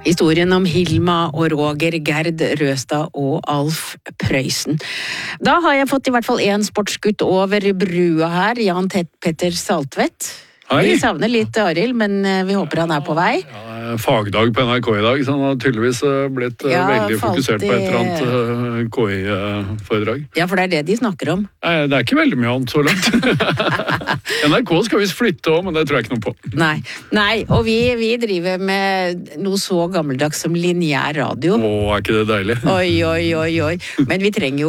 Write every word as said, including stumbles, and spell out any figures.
Historien om Hilma og Roger, Gerd Røstad og Alf Prøysen. Da har jeg fått i hvert fall en sportsgutt over brua her, Jan Petter Saltvedt. Hei. Vi savner litt Arild, men vi håper han er på vei. Ja, fagdag på N R K i dag, så han har tydeligvis blitt ja, veldig fokusert i... på et eller annet K I-foredrag. Ja, for det er det de snakker om. Nei, det er ikke veldig mye annet så langt. N R K skal visst flytte også, men det tror jeg ikke noe på. Nei, Nei og vi, vi driver med noe så gammeldags som lineær radio. Å, er ikke det deilig? Oi, oi, oi, oi. Men vi trenger jo